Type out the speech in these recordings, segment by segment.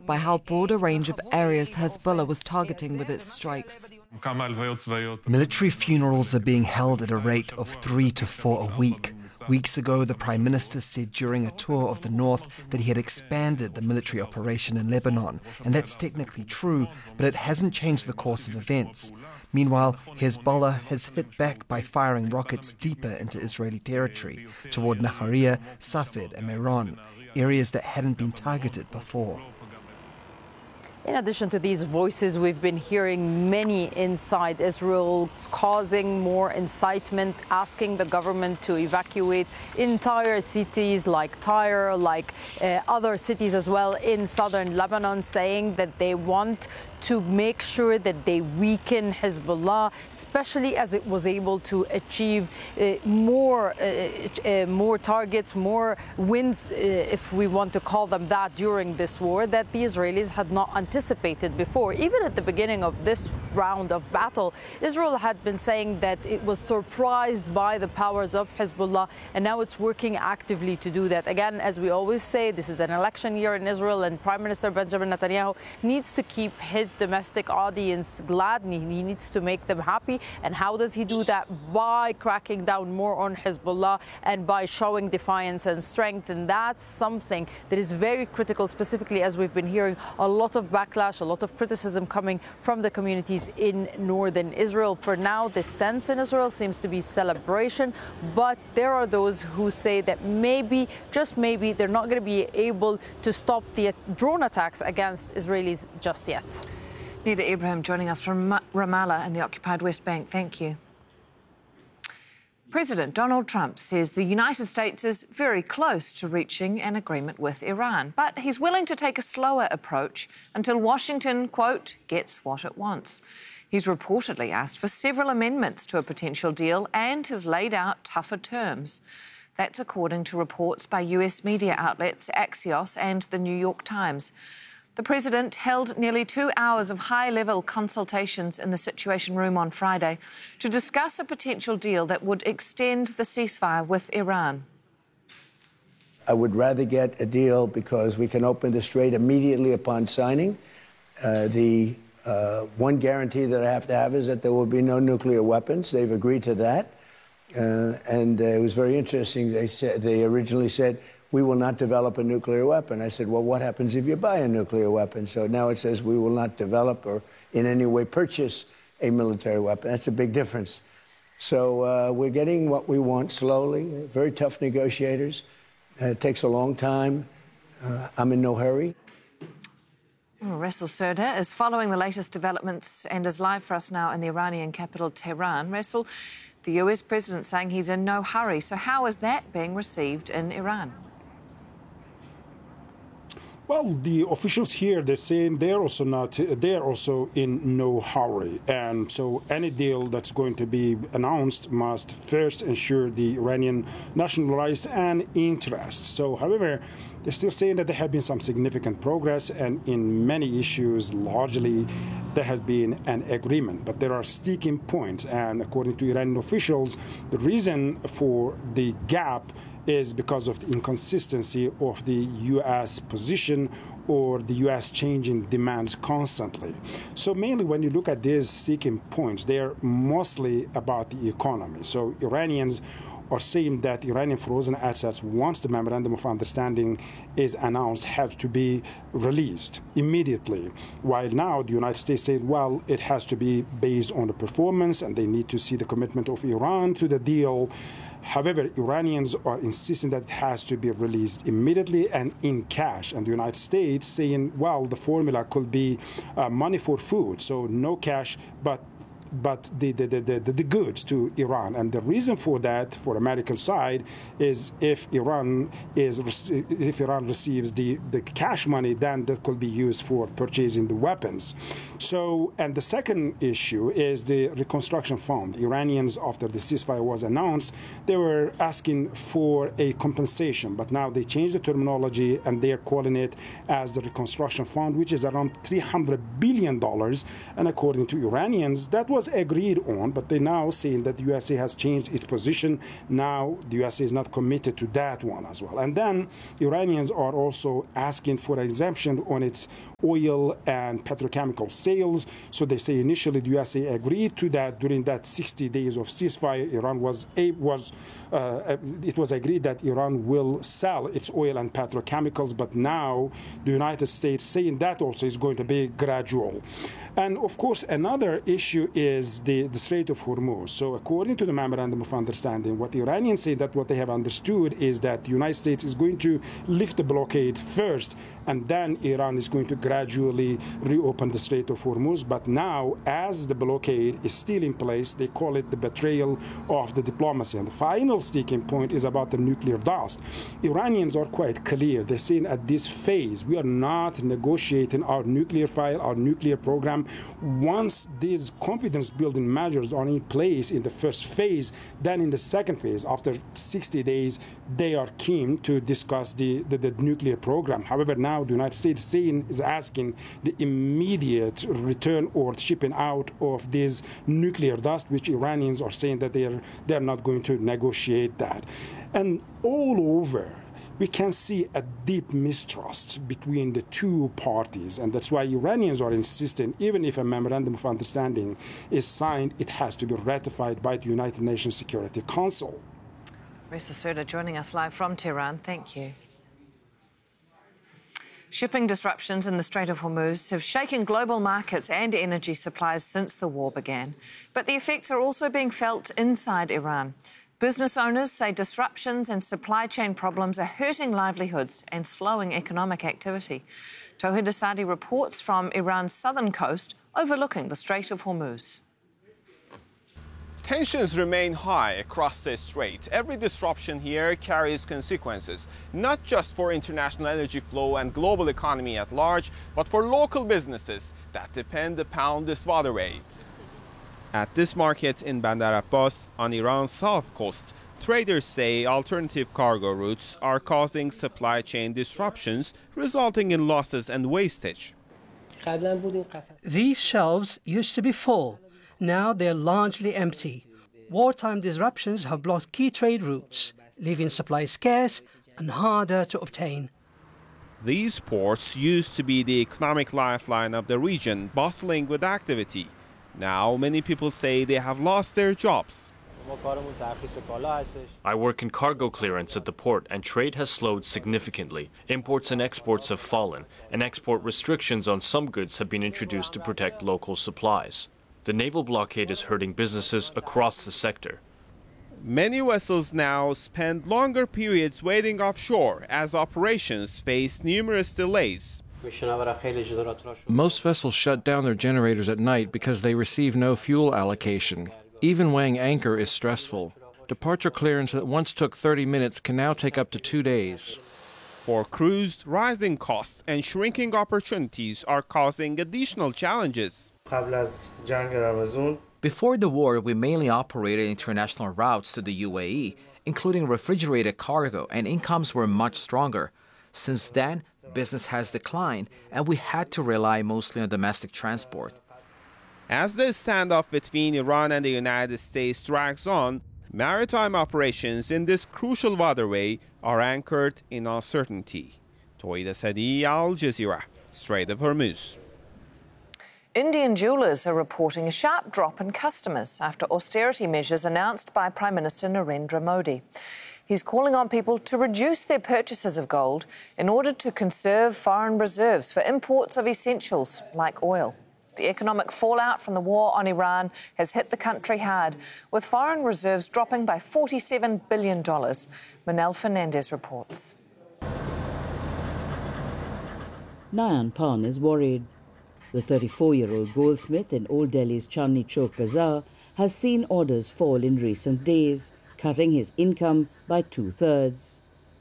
by how broad a range of areas Hezbollah was targeting with its strikes. Military funerals are being held at a rate of 3 to 4 a week. Weeks ago, the Prime Minister said during a tour of the north that he had expanded the military operation in Lebanon, and that's technically true, but it hasn't changed the course of events. Meanwhile, Hezbollah has hit back by firing rockets deeper into Israeli territory, toward Nahariya, Safed and Meron, areas that hadn't been targeted before. In addition to these voices, we've been hearing many inside Israel causing more incitement, asking the government to evacuate entire cities like Tyre, like other cities as well in southern Lebanon, saying that they want to make sure that they weaken Hezbollah, especially as it was able to achieve more targets, more wins, if we want to call them that, during this war that the Israelis had not anticipated before. Even at the beginning of this round of battle, Israel had been saying that it was surprised by the powers of Hezbollah, and now it's working actively to do that. Again, as we always say, this is an election year in Israel, and Prime Minister Benjamin Netanyahu needs to keep his domestic audience glad, and he needs to make them happy. And how does he do that? By cracking down more on Hezbollah and by showing defiance and strength. And that's something that is very critical, specifically as we've been hearing a lot of backlash, a lot of criticism coming from the communities in northern Israel. For now, the sense in Israel seems to be celebration, but there are those who say that maybe, just maybe, they're not going to be able to stop the drone attacks against Israelis just yet. Nida Ibrahim joining us from Ramallah in the occupied West Bank. Thank you. President Donald Trump says the United States is very close to reaching an agreement with Iran, but he's willing to take a slower approach until Washington, quote, gets what it wants. He's reportedly asked for several amendments to a potential deal and has laid out tougher terms. That's according to reports by US media outlets Axios and the New York Times. The president held nearly 2 hours of high-level consultations in the Situation Room on Friday to discuss a potential deal that would extend the ceasefire with Iran. I would rather get a deal because we can open the strait immediately upon signing. The one guarantee that I have to have is that there will be no nuclear weapons. They've agreed to that. And it was very interesting. They originally said, we will not develop a nuclear weapon. I said, well, what happens if you buy a nuclear weapon? So now it says we will not develop or in any way purchase a military weapon. That's a big difference. So we're getting what we want slowly. Very tough negotiators. It takes a long time. I'm in no hurry. Ressel Serda is following the latest developments and is live for us now in the Iranian capital, Tehran. Ressel, the US president saying he's in no hurry. So how is that being received in Iran? Well, the officials here, they're saying they're also in no hurry. And so any deal that's going to be announced must first ensure the Iranian national rights and interests. So, however, they're still saying that there have been some significant progress, and in many issues, largely, there has been an agreement. But there are sticking points, and according to Iranian officials, the reason for the gap is because of the inconsistency of the U.S. position or the U.S. changing demands constantly. So mainly when you look at these sticking points, they're mostly about the economy. So Iranians are saying that Iranian frozen assets, once the memorandum of understanding is announced, have to be released immediately. While now the United States said, well, it has to be based on the performance and they need to see the commitment of Iran to the deal. However, Iranians are insisting that it has to be released immediately and in cash. And the United States saying, well, the formula could be money for food. So no cash, but the goods to Iran. And the reason for that, for American side, is if Iran receives the cash money, then that could be used for purchasing the weapons. So, and the second issue is the reconstruction fund. Iranians, after the ceasefire was announced, they were asking for a compensation, but now they changed the terminology and they are calling it as the reconstruction fund, which is around $300 billion. And according to Iranians, that was agreed on, but they're now saying that the USA has changed its position. Now the USA is not committed to that one as well. And then Iranians are also asking for an exemption on its oil and petrochemical sales. So they say initially the USA agreed to that. During that 60 days of ceasefire, it was agreed that Iran will sell its oil and petrochemicals, but now the United States saying that also is going to be gradual. And of course, another issue is the Strait of Hormuz. So according to the Memorandum of Understanding, what the Iranians say that what they have understood is that the United States is going to lift the blockade first, and then Iran is going to gradually reopen the Strait of Hormuz. But now, as the blockade is still in place, they call it the betrayal of the diplomacy. And the final sticking point is about the nuclear dust. Iranians are quite clear. They're saying at this phase, we are not negotiating our nuclear file, our nuclear program. Once these confidence-building measures are in place in the first phase, then in the second phase, after 60 days, they are keen to discuss the nuclear program. However, now the United States is asking the immediate return or shipping out of this nuclear dust, which Iranians are saying that they're not going to negotiate that. And all over, we can see a deep mistrust between the two parties, and that's why Iranians are insisting, even if a memorandum of understanding is signed, it has to be ratified by the United Nations Security Council. Reza Surda joining us live from Tehran. Thank you. Shipping disruptions in the Strait of Hormuz have shaken global markets and energy supplies since the war began. But the effects are also being felt inside Iran. Business owners say disruptions and supply chain problems are hurting livelihoods and slowing economic activity. Tauhid Asadi reports from Iran's southern coast overlooking the Strait of Hormuz. Tensions remain high across the strait. Every disruption here carries consequences, not just for international energy flow and global economy at large, but for local businesses that depend upon this waterway. At this market in Bandar Abbas on Iran's south coast, traders say alternative cargo routes are causing supply chain disruptions, resulting in losses and wastage. These shelves used to be full. Now they're largely empty. Wartime disruptions have blocked key trade routes, leaving supplies scarce and harder to obtain. These ports used to be the economic lifeline of the region, bustling with activity. Now many people say they have lost their jobs. I work in cargo clearance at the port, and trade has slowed significantly. Imports and exports have fallen, and export restrictions on some goods have been introduced to protect local supplies. The naval blockade is hurting businesses across the sector. Many vessels now spend longer periods waiting offshore as operations face numerous delays. Most vessels shut down their generators at night because they receive no fuel allocation. Even weighing anchor is stressful. Departure clearance that once took 30 minutes can now take up to 2 days. For crews, rising costs and shrinking opportunities are causing additional challenges. Before the war, we mainly operated international routes to the UAE, including refrigerated cargo, and incomes were much stronger. Since then, business has declined, and we had to rely mostly on domestic transport. As the standoff between Iran and the United States drags on, maritime operations in this crucial waterway are anchored in uncertainty. Tauhid Asadi, Al Jazeera, Strait of Hormuz. Indian jewellers are reporting a sharp drop in customers after austerity measures announced by Prime Minister Narendra Modi. He's calling on people to reduce their purchases of gold in order to conserve foreign reserves for imports of essentials like oil. The economic fallout from the war on Iran has hit the country hard, with foreign reserves dropping by $47 billion. Manel Fernandez reports. Nayan Pan is worried. The 34-year-old goldsmith in Old Delhi's Chandni Chowk Bazaar has seen orders fall in recent days, cutting his income by 2/3.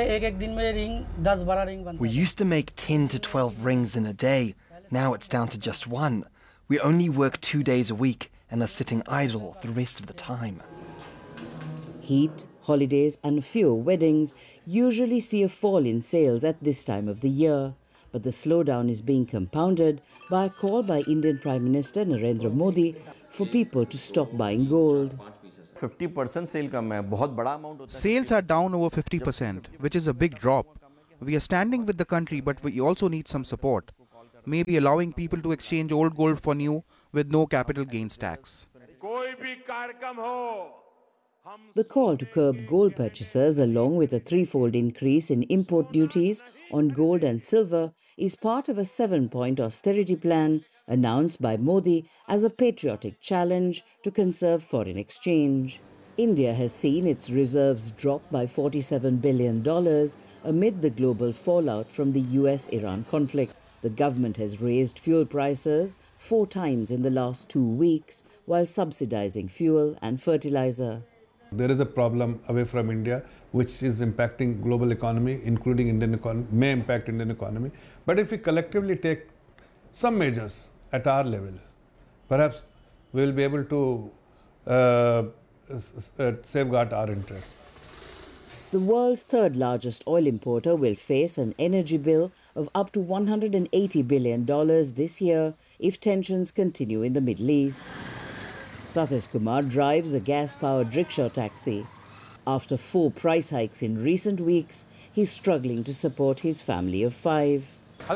We used to make 10 to 12 rings in a day. Now it's down to just one. We only work 2 days a week and are sitting idle the rest of the time. Heat, holidays and fewer weddings usually see a fall in sales at this time of the year. But the slowdown is being compounded by a call by Indian Prime Minister Narendra Modi for people to stop buying gold. 50% sale kam hai, bahut bada amount hota hai. Sales are down over 50%, which is a big drop. We are standing with the country, but we also need some support. maybe allowing people to exchange old gold for new with no capital gains tax. The call to curb gold purchases, along with a threefold increase in import duties on gold and silver, is part of a 7-point austerity plan announced by Modi as a patriotic challenge to conserve foreign exchange. India has seen its reserves drop by $47 billion amid the global fallout from the US-Iran conflict. The government has raised fuel prices 4 times in the last 2 weeks while subsidizing fuel and fertilizer. There is a problem away from India which is impacting global economy, including Indian economy, may impact Indian economy. But if we collectively take some measures at our level, perhaps we will be able to safeguard our interests. The world's third largest oil importer will face an energy bill of up to $180 billion this year if tensions continue in the Middle East. Satish Kumar drives a gas-powered rickshaw taxi. After 4 price hikes in recent weeks, he's struggling to support his family of 5.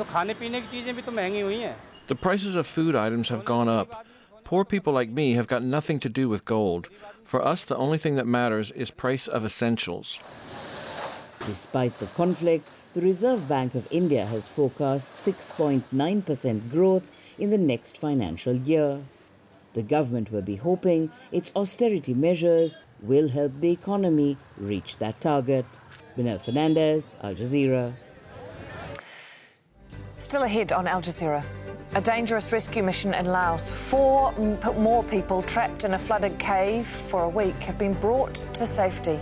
The prices of food items have gone up. Poor people like me have got nothing to do with gold. For us, the only thing that matters is price of essentials. Despite the conflict, the Reserve Bank of India has forecast 6.9% growth in the next financial year. The government will be hoping its austerity measures will help the economy reach that target. Binel Fernandez, Al Jazeera. Still ahead on Al Jazeera. A dangerous rescue mission in Laos. 4 more people trapped in a flooded cave for a week have been brought to safety.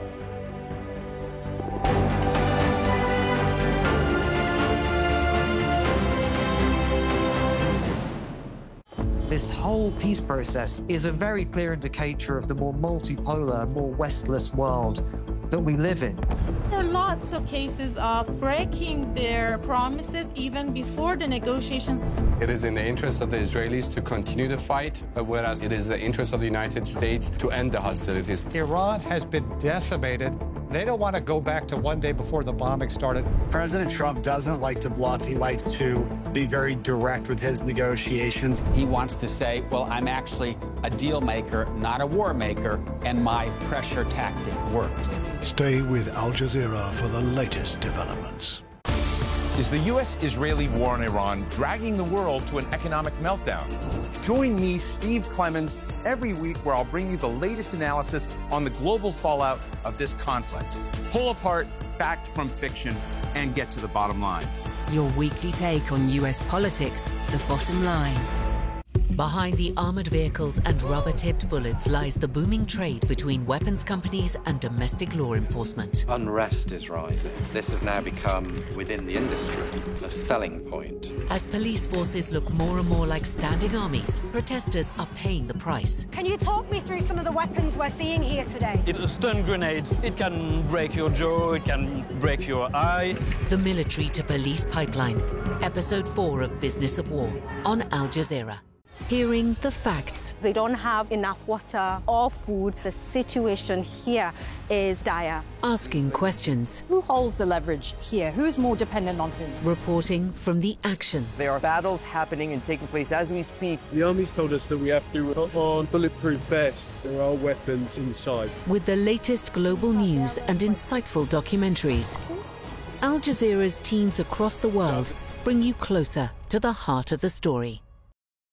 This whole peace process is a very clear indicator of the more multipolar, more Westless world that we live in. There are lots of cases of breaking their promises even before the negotiations. It is in the interest of the Israelis to continue the fight, whereas it is the interest of the United States to end the hostilities. Iran has been decimated. They don't want to go back to one day before the bombing started. President Trump doesn't like to bluff. He likes to be very direct with his negotiations. He wants to say, well, I'm actually a deal maker, not a war maker, and my pressure tactic worked. Stay with Al Jazeera for the latest developments. Is the U.S.-Israeli war on Iran dragging the world to an economic meltdown? Join me, Steve Clemons, every week where I'll bring you the latest analysis on the global fallout of this conflict. Pull apart fact from fiction and get to the bottom line. Your weekly take on U.S. politics, The Bottom Line. Behind the armoured vehicles and rubber-tipped bullets lies the booming trade between weapons companies and domestic law enforcement. Unrest is rising. This has now become, within the industry, a selling point. As police forces look more and more like standing armies, protesters are paying the price. Can you talk me through some of the weapons we're seeing here today? It's a stun grenade. It can break your jaw, it can break your eye. The military to police pipeline. Episode 4 of Business of War on Al Jazeera. Hearing the facts. They don't have enough water or food. The situation here is dire. Asking questions. Who holds the leverage here? Who's more dependent on whom? Reporting from the action. There are battles happening and taking place as we speak. The army's told us that we have to put on bulletproof vests. There are weapons inside. With the latest global news and insightful documentaries, Al Jazeera's teams across the world bring you closer to the heart of the story.